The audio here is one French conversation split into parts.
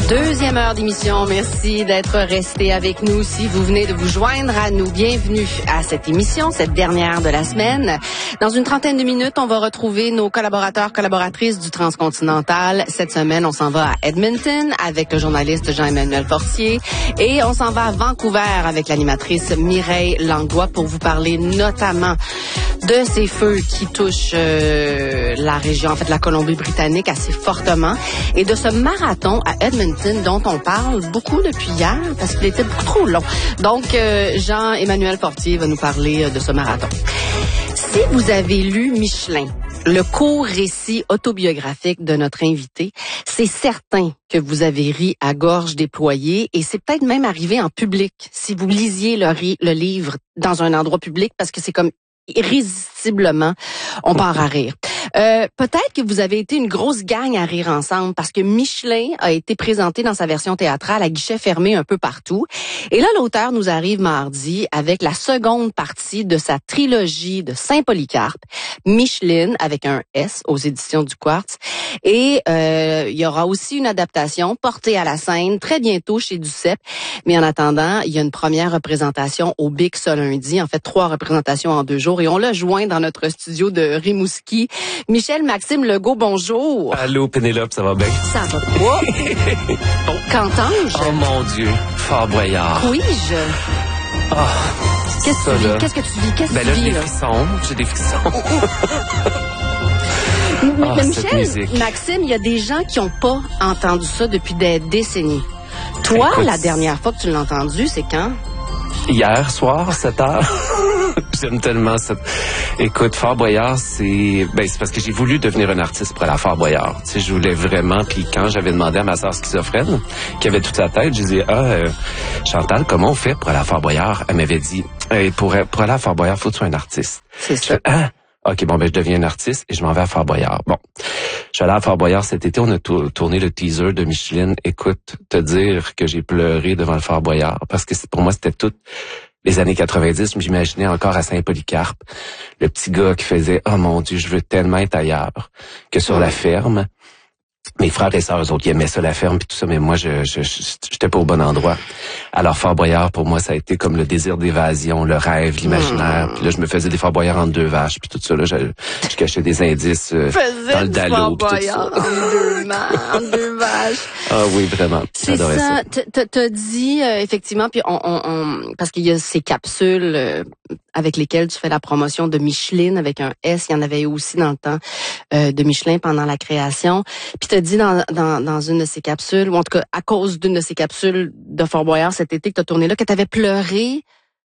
Deuxième heure d'émission. Merci d'être resté avec nous. Si vous venez de vous joindre à nous, bienvenue à cette émission, cette dernière de la semaine. Dans une trentaine de minutes, on va retrouver nos collaborateurs, collaboratrices du Transcontinental. Cette semaine, on s'en va à Edmonton avec le journaliste Jean-Emmanuel Fortier et on s'en va à Vancouver avec l'animatrice Mireille Langlois pour vous parler notamment de ces feux qui touchent la région, en fait la Colombie-Britannique assez fortement, et de ce marathon à Edmonton dont on parle beaucoup depuis hier parce qu'il était beaucoup trop long. Donc, Jean-Emmanuel Fortier va nous parler de ce marathon. Si vous avez lu Michelin, le court récit autobiographique de notre invité, c'est certain que vous avez ri à gorge déployée et c'est peut-être même arrivé en public si vous lisiez le livre dans un endroit public parce que c'est comme irrésistiblement, on part à rire. Peut-être que vous avez été une grosse gang à rire ensemble parce que Michelin a été présenté dans sa version théâtrale à guichet fermé un peu partout. Et là, l'auteur nous arrive mardi avec la seconde partie de sa trilogie de Saint-Polycarpe, Micheline avec un S aux éditions du Quartz. Et il y aura aussi une adaptation portée à la scène très bientôt chez Duceppe. Mais en attendant, il y a une première représentation au Bic ce lundi. En fait, 3 représentations en 2 jours. Et on l'a joint dans notre studio de Rimouski. Michel-Maxime Legault, bonjour. Allô, Pénélope, ça va bien? Ça va pas. Qu'entends-je? Oh mon Dieu, Fort Boyard. Oui-je? Oh, Qu'est-ce que tu vis? Qu'est-ce que tu vis? Qu'est-ce que tu vis, j'ai des là? frissons, j'ai des frissons. Mais Michel, Maxime, il y a des gens qui n'ont pas entendu ça depuis des décennies. Toi, écoute, la dernière fois que tu l'as entendu, c'est quand? Hier soir, 7h. J'aime tellement ça. Écoute, Fort Boyard, c'est parce que j'ai voulu devenir un artiste pour aller à Fort Boyard. Tu sais, je voulais vraiment. Puis quand j'avais demandé à ma sœur schizophrène, qui avait toute sa tête, j'ai dit Chantal, comment on fait pour aller à Fort Boyard? Elle m'avait dit pour aller à Fort Boyard, faut que tu sois un artiste. C'est ça. OK, bon, je deviens un artiste et je m'en vais à Fort Boyard. Bon, je suis allé à Fort Boyard cet été, on a tourné le teaser de Micheline. Écoute, te dire que j'ai pleuré devant le Fort Boyard, parce que pour moi, c'était toutes les années 90. Je m'imaginais encore à Saint-Polycarpe, le petit gars qui faisait « Oh mon Dieu, je veux tellement être ailleurs que sur la ferme ». Mes frères et sœurs, eux autres, ils aimaient ça, la ferme puis tout ça, mais moi, j'étais pas au bon endroit. Alors, Fort Boyard, pour moi, ça a été comme le désir d'évasion, le rêve, l'imaginaire. Puis là, je me faisais des Fort Boyard entre 2 vaches, puis tout ça, là, je cachais des indices dans le dallo, puis tout ça. En deux vaches. Ah oui, vraiment. J'adorais ça. T'as dit, effectivement, puis parce qu'il y a ces capsules avec lesquelles tu fais la promotion de Micheline avec un S. Il y en avait aussi dans le temps de Michelin pendant la création. Puis t'as dit dans une de ces capsules, ou en tout cas à cause d'une de ces capsules de Fort Boyard cet été que t'as tourné là, que t'avais pleuré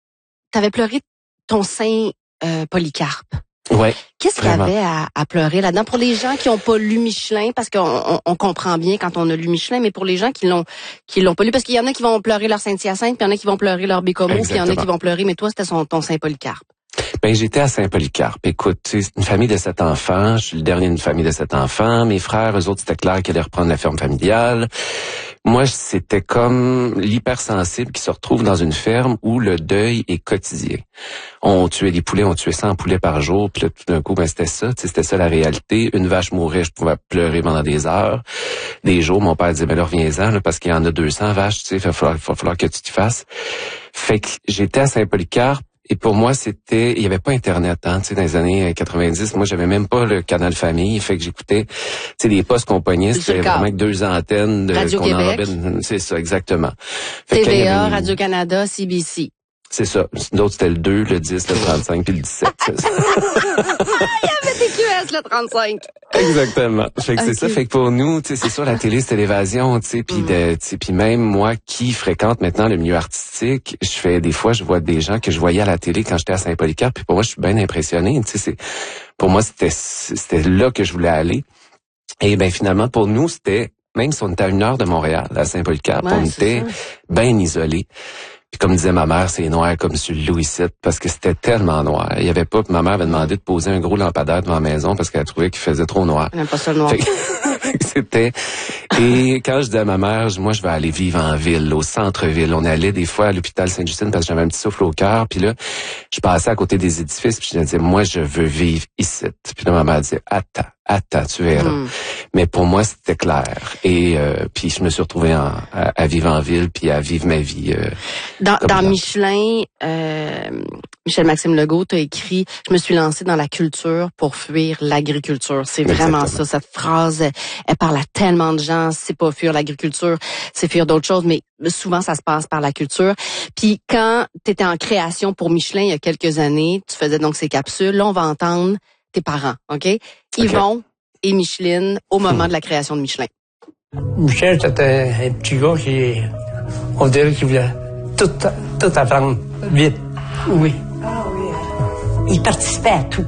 ton Saint Polycarpe. Ouais. Qu'est-ce qu'il y avait à pleurer là-dedans pour les gens qui n'ont pas lu Michelin, parce qu'on comprend bien quand on a lu Michelin, mais pour les gens qui l'ont pas lu, parce qu'il y en a qui vont pleurer leur Saint-Hyacinthe, puis il y en a qui vont pleurer leur Bécomo, puis il y en a qui vont pleurer, mais toi c'était ton Saint Polycarpe. J'étais à Saint-Polycarpe. Écoute, c'est une famille de 7 enfants. Je suis le dernier d'une famille de 7 enfants. Mes frères, eux autres, c'était clair qu'ils allaient reprendre la ferme familiale. Moi, c'était comme l'hypersensible qui se retrouve dans une ferme où le deuil est quotidien. On tuait des poulets, on tuait 100 poulets par jour, puis là, tout d'un coup, c'était ça, c'était ça la réalité. Une vache mourait, je pouvais pleurer pendant des heures, des jours. Mon père disait, là, reviens-en, là, parce qu'il y en a 200 vaches, il va falloir que tu t'y fasses. Fait que j'étais à Saint-Polycarpe. Et pour moi, il y avait pas Internet, dans les années 90. Moi, j'avais même pas le canal famille. Fait que j'écoutais, les postes qu'on pognait, c'était vraiment avec 2 antennes Radio-Québec. C'est ça, exactement. TVA, Radio-Canada, CBC. C'est ça. D'autres, c'était le 2, le 10, le 35 puis le 17. Il y avait des QS, le 35. Exactement. Fait que c'est ça. Fait que pour nous, c'est sûr, la télé, c'était l'évasion, puis même moi qui fréquente maintenant le milieu artistique, des fois, je vois des gens que je voyais à la télé quand j'étais à Saint-Polycarpe, puis pour moi, je suis bien impressionné, pour moi, c'était là que je voulais aller. Et finalement, pour nous, c'était, même si on était à 1 heure de Montréal, à Saint-Polycarpe, on était bien isolés. Puis comme disait ma mère, c'est noir comme sur le Louis VII, parce que c'était tellement noir. Il y avait pas, ma mère avait demandé de poser un gros lampadaire devant la maison parce qu'elle trouvait qu'il faisait trop noir. Elle n'aime pas ça le noir. C'était, Et quand je dis à ma mère, moi, je vais aller vivre en ville, au centre-ville. On allait des fois à l'hôpital Sainte-Justine parce que j'avais un petit souffle au cœur. Puis là, je passais à côté des édifices, puis je disais, moi, je veux vivre ici. Puis là, ma mère disait, attends, tu verras. Mais pour moi, c'était clair. Et puis je me suis retrouvé à vivre en ville, puis à vivre ma vie. Dans Michelin, Michel-Maxime Legault a écrit « Je me suis lancé dans la culture pour fuir l'agriculture ». C'est vraiment ça, cette phrase. Elle parle à tellement de gens. C'est pas fuir l'agriculture, c'est fuir d'autres choses, mais souvent, ça se passe par la culture. Puis quand tu étais en création pour Michelin il y a quelques années, tu faisais donc ces capsules. Là, on va entendre tes parents, OK? Yvon et Micheline au moment de la création de Michelin. Michel, c'était un petit gars qui, on dirait qu'il voulait tout apprendre vite. Oui. Ah oui. Il participait à tout.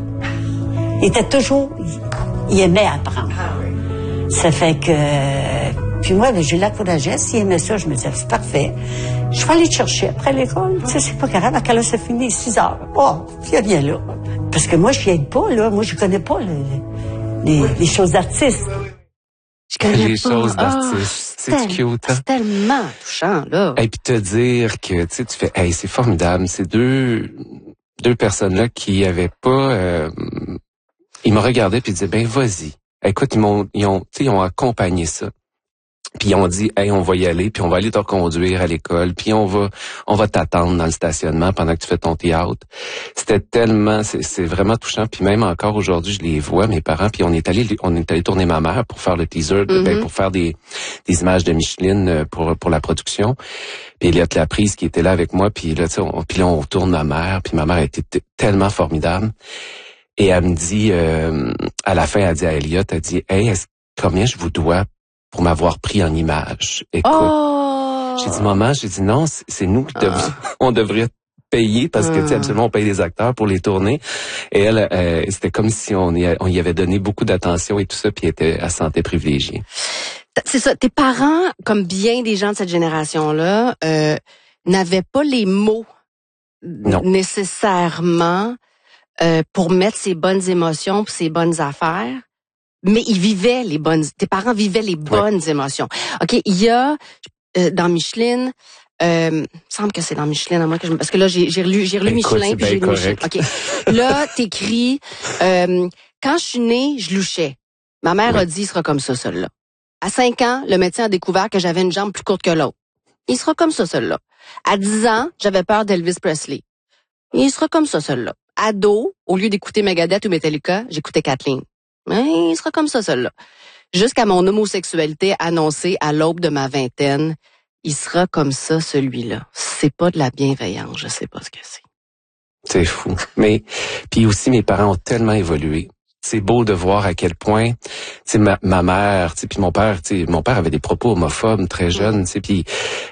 Il aimait apprendre. Ah oui. Ça fait que, puis moi, je l'encourageais. S'il aimait ça, je me disais, c'est parfait. Je vais aller te chercher après l'école. Tu sais, c'est pas grave. À quelle heure ça finit? 6 heures. Oh, il viens là. Parce que moi, je viens pas, là. Moi, je connais pas les choses d'artistes. Je connais les pas. choses d'artistes. C'est cute, hein? C'est tellement touchant, là. Et puis te dire que, tu sais, tu fais, hey, c'est formidable. Ces deux personnes-là qui avaient pas, ils me regardaient puis ils disaient, ben, vas-y. Écoute, ils ont accompagné ça. Puis ils ont dit, hey, on va y aller, puis on va aller te conduire à l'école, puis on va t'attendre dans le stationnement pendant que tu fais ton théâtre. C'était tellement, c'est vraiment touchant. Puis même encore aujourd'hui, je les vois, mes parents, puis on est allé tourner ma mère pour faire le teaser, pour faire des images de Micheline pour la production. Puis Elliot Laprise qui était là avec moi, puis là, tu sais, on tourne ma mère, puis ma mère était tellement formidable. Et elle me dit, à la fin, elle dit à Elliot, elle dit, hey, combien je vous dois pour m'avoir pris en image? Écoute, j'ai dit, maman, non, c'est nous qui on devrait payer parce que, tu sais, absolument, on paye les acteurs pour les tourner. Et elle, c'était comme si on y avait donné beaucoup d'attention et tout ça, puis elle se sentait privilégiée. C'est ça. Tes parents, comme bien des gens de cette génération-là, n'avaient pas les mots nécessairement pour mettre ses bonnes émotions, puis ses bonnes affaires. Mais tes parents vivaient les bonnes émotions. OK, il y a, dans Micheline, il me semble que c'est dans Micheline, à moi parce que là, j'ai relu Michelin, puis j'ai lu Micheline. OK. Là, t'écris, quand je suis née, je louchais. Ma mère a dit, il sera comme ça, celui-là. À 5 ans, le médecin a découvert que j'avais une jambe plus courte que l'autre. Il sera comme ça, celui-là. À 10 ans, j'avais peur d'Elvis Presley. Il sera comme ça, celui-là. Ado, au lieu d'écouter Megadeth ou Metallica, j'écoutais Kathleen. Mais il sera comme ça, celui-là. Jusqu'à mon homosexualité annoncée à l'aube de ma vingtaine, il sera comme ça, celui-là. C'est pas de la bienveillance, je sais pas ce que c'est. C'est fou. Mais, puis aussi, mes parents ont tellement évolué. C'est beau de voir à quel point, tu sais, ma mère, tu sais, puis mon père avait des propos homophobes très jeunes, tu sais, puis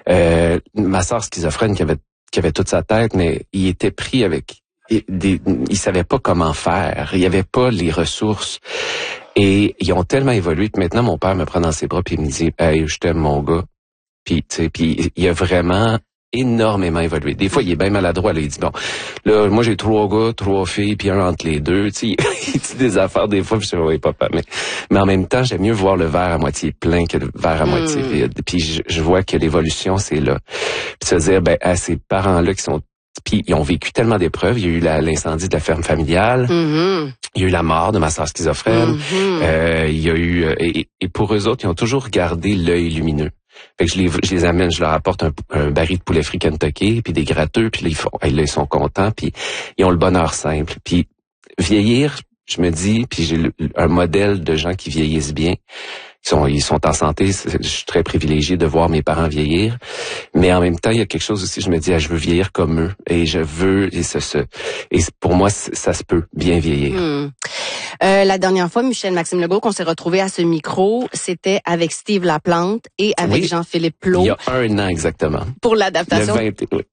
ma sœur schizophrène qui avait toute sa tête, mais il était pris avec il savait pas comment faire. Il y avait pas les ressources. Et ils ont tellement évolué que maintenant, mon père me prend dans ses bras puis il me dit, hey, je t'aime, mon gars. Puis, tu sais, puis il a vraiment énormément évolué. Des fois, il est bien maladroit. Là. Il dit, bon, là, moi, j'ai 3 gars, 3 filles, puis un entre les deux. Tu sais, il dit des affaires des fois, puis je dis, oui, papa. Mais en même temps, j'aime mieux voir le verre à moitié plein que le verre à moitié vide. Puis je vois que l'évolution, c'est là. Puis se dire, ben, à ces parents-là qui sont puis ils ont vécu tellement d'épreuves. Il y a eu l'incendie de la ferme familiale. Il y a eu la mort de ma sœur schizophrène. Il y a eu et pour eux autres, ils ont toujours gardé l'œil lumineux. Fait que je les amène, je leur apporte un baril de poulet frit Kentucky, puis des gratteux, puis là, ils sont contents, puis ils ont le bonheur simple. Puis vieillir, je me dis, puis j'ai un modèle de gens qui vieillissent bien. Ils sont en santé. Je suis très privilégié de voir mes parents vieillir. Mais en même temps, il y a quelque chose aussi, je me dis, je veux vieillir comme eux. Et je veux, et pour moi, ça se peut bien vieillir. La dernière fois, Michel-Maxime Legault, qu'on s'est retrouvé à ce micro, c'était avec Steve Laplante et avec Jean-Philippe Plot. Il y a 1 an exactement. Pour l'adaptation. Le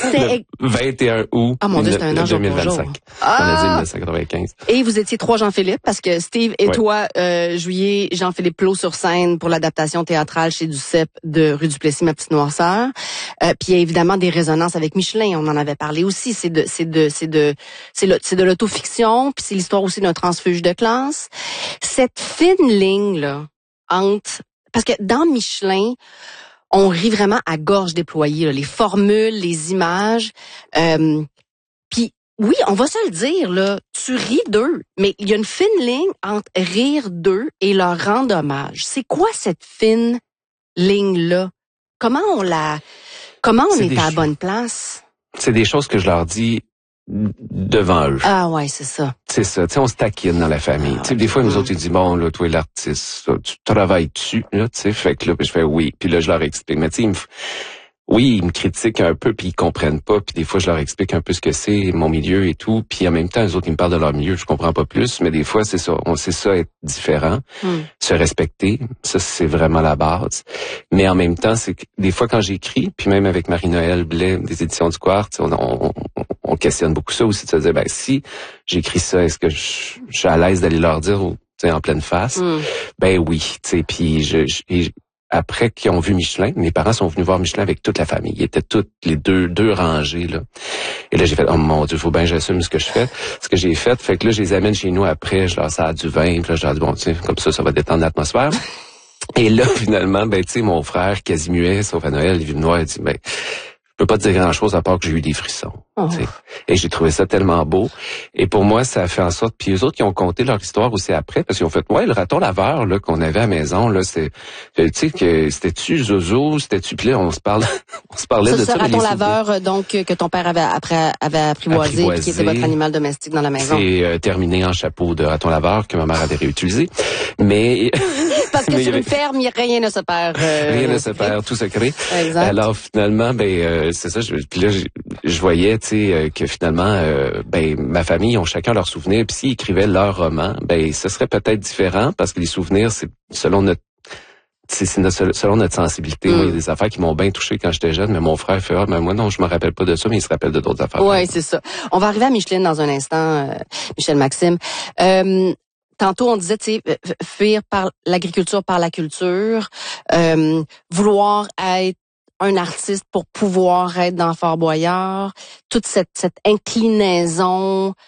21 août 2025. On a dit 1995. Et vous étiez 3 Jean-Philippe, parce que Steve et toi jouiez Jean-Philippe Plot sur scène pour l'adaptation théâtrale chez Duceppe de Rue du Plessis, Ma petite noirceur. Puis il y a évidemment des résonances avec Michelin, on en avait parlé aussi. C'est de l'autofiction, puis c'est l'histoire aussi d'un transfuge de classe. Cette fine ligne là entre parce que dans Michelin, on rit vraiment à gorge déployée, là, les formules, les images. Puis oui, on va se le dire, là, tu ris d'eux, mais il y a une fine ligne entre rire d'eux et leur rendre hommage. C'est quoi cette fine ligne-là? Comment on est à la bonne place? C'est des choses que je leur dis devant eux. Ah ouais, c'est ça. C'est ça. Tu sais, on se taquine dans la famille. Tu sais, des fois, nous autres, ils disent, bon, là, toi, l'artiste, tu travailles dessus, là, tu sais. Fait que là, je fais oui. Puis là, je leur explique. Mais tu sais, ils me critiquent un peu, puis ils comprennent pas. Puis des fois, je leur explique un peu ce que c'est, mon milieu et tout. Puis en même temps, les autres, ils me parlent de leur milieu, je comprends pas plus. Mais des fois, c'est ça. On sait ça, être différent, se respecter. Ça, c'est vraiment la base. Mais en même temps, c'est que des fois, quand j'écris, puis même avec Marie-Noëlle Blais, des éditions du Quartz, on questionne beaucoup ça aussi, de se dire, ben si j'écris ça, est-ce que je suis à l'aise d'aller leur dire, tu sais, en pleine face? Ben oui, tu sais, puis après qu'ils ont vu Michelin, mes parents sont venus voir Michelin avec toute la famille. Ils étaient toutes les deux rangées, là. Et là, j'ai fait, oh mon Dieu, faut bien que j'assume ce que je fais. Ce que j'ai fait, fait que là, je les amène chez nous après, je leur sers du vin, puis là, je leur dis, bon, tu sais, comme ça va détendre l'atmosphère. Et là, finalement, ben, tu sais, mon frère, quasi muet, sauf à Noël, il vient me voir et dit, ben, je peux pas te dire grand-chose à part que j'ai eu des frissons. Oh. Et j'ai trouvé ça tellement beau. Et pour moi, ça a fait en sorte... Puis eux autres qui ont conté leur histoire aussi après, parce qu'ils ont fait, ouais, le raton laveur là qu'on avait à la maison, là, c'est... Tu sais, que c'était-tu Zozo, c'était-tu... Puis là, on se parlait de ça. C'est raton laveur, donc, que ton père avait apprivoisé, puis qui était votre animal domestique dans la maison. C'est terminé en chapeau de raton laveur que ma mère avait réutilisé. Mais... Parce que sur une ferme, rien ne se perd. Rien ne se perd, tout se crée. Exact. Alors finalement, c'est ça. Puis là, je voyais, tu sais, que finalement, ma famille ils ont chacun leurs souvenirs. Puis s'ils écrivaient leur roman, ce serait peut-être différent parce que les souvenirs, c'est selon notre sensibilité. Moi, il y a des affaires qui m'ont bien touché quand j'étais jeune, mais mon frère fait, mais moi non, je me rappelle pas de ça, mais il se rappelle de d'autres affaires. Oui, c'est ça. On va arriver à Micheline dans un instant, Michel Maxime. Tantôt, on disait, tu sais, fuir par l'agriculture, par la culture, vouloir être un artiste pour pouvoir être dans Fort Boyard, toute cette inclinaison